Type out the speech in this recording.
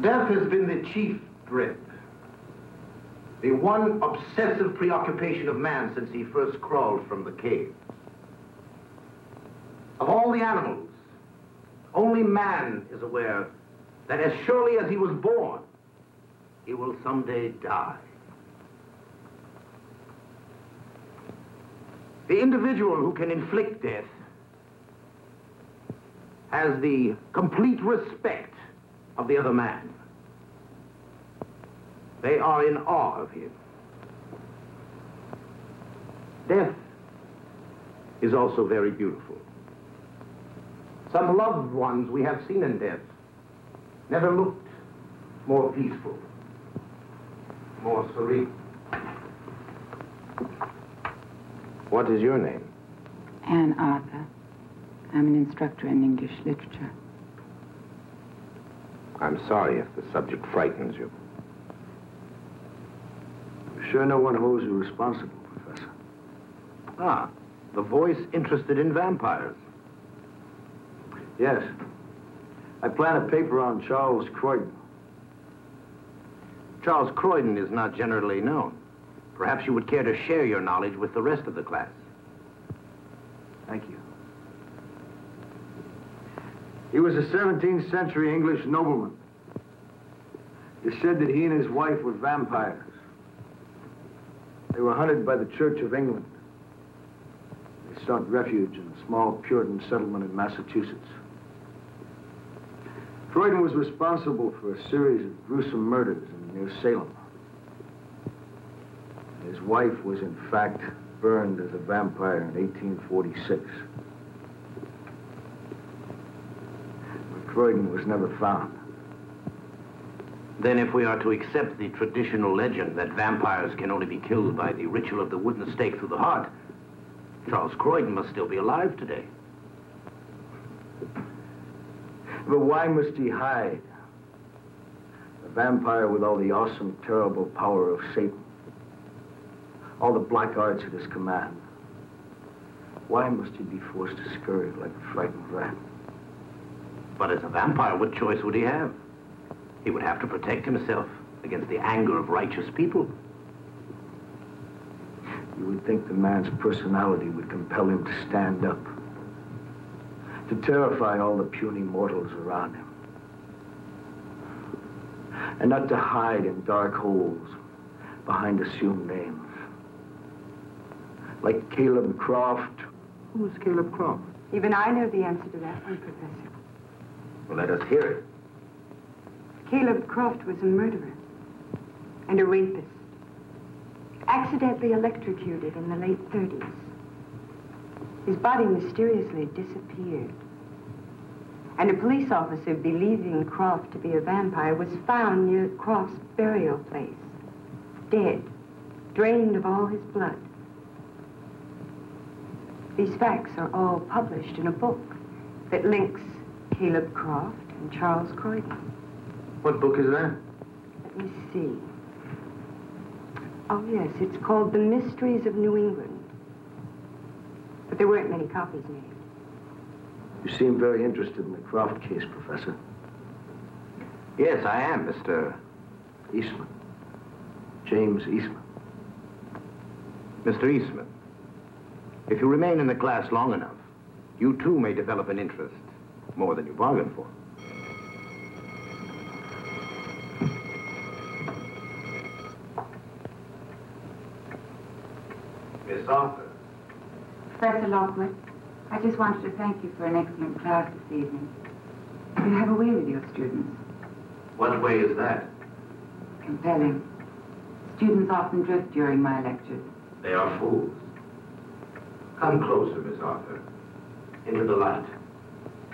Death has been the chief dread. The one obsessive preoccupation of man since he first crawled from the cave. Of all the animals, only man is aware that as surely as he was born, he will someday die. The individual who can inflict death has the complete respect of the other man. They are in awe of him. Death is also very beautiful. Some loved ones we have seen in death never looked more peaceful, more serene. What is your name? Anne Arthur. I'm an instructor in English literature. I'm sorry if the subject frightens you. Sure no one holds you responsible, Professor. Ah, the voice interested in vampires. Yes. I plan a paper on Charles Croydon. Charles Croydon is not generally known. Perhaps you would care to share your knowledge with the rest of the class. Thank you. He was a 17th century English nobleman. It's said that he and his wife were vampires. They were hunted by the Church of England. They sought refuge in a small Puritan settlement in Massachusetts. Croydon was responsible for a series of gruesome murders near Salem. His wife was, in fact, burned as a vampire in 1846. But Croydon was never found. Then if we are to accept the traditional legend that vampires can only be killed by the ritual of the wooden stake through the heart, Charles Croydon must still be alive today. But why must he hide? A vampire with all the awesome, terrible power of Satan. All the black arts at his command. Why must he be forced to scurry like a frightened rat? But as a vampire, what choice would he have? He would have to protect himself against the anger of righteous people. You would think the man's personality would compel him to stand up. To terrify all the puny mortals around him. And not to hide in dark holes behind assumed names. Like Caleb Croft. Who is Caleb Croft? Even I know the answer to that one, Professor. Well, let us hear it. Caleb Croft was a murderer and a rapist. Accidentally electrocuted in the late 30s. His body mysteriously disappeared. And a police officer believing Croft to be a vampire was found near Croft's burial place, dead, drained of all his blood. These facts are all published in a book that links Caleb Croft and Charles Croydon. What book is that? Let me see. Oh, yes, it's called The Mysteries of New England. But there weren't many copies made. You seem very interested in the Croft case, Professor. Yes, I am, Mr. Eastman. James Eastman. Mr. Eastman, if you remain in the class long enough, you too may develop an interest, more than you bargained for. Miss Arthur. Professor Lockwood, I just wanted to thank you for an excellent class this evening. You have a way with your students. What way is that? Compelling. Students often drift during my lectures. They are fools. Come closer, Miss Arthur, into the light.